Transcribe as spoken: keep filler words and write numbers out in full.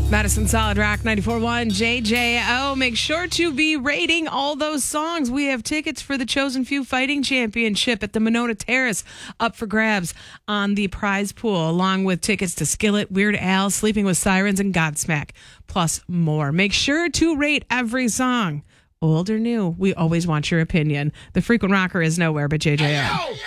Madison Solid Rock ninety-four point one J J O. Make sure to be rating all those songs. We have tickets for the Chosen Few Fighting Championship at the Monona Terrace up for grabs on the prize pool, along with tickets to Skillet, Weird Al, Sleeping with Sirens, and Godsmack, plus more. Make sure to rate every song. Old or new, we always want your opinion. The Frequent Rocker is nowhere but J J O.